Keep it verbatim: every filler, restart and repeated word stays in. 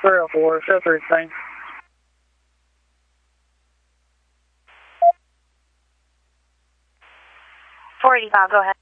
three oh four, show three thing. four eighty-five, go ahead.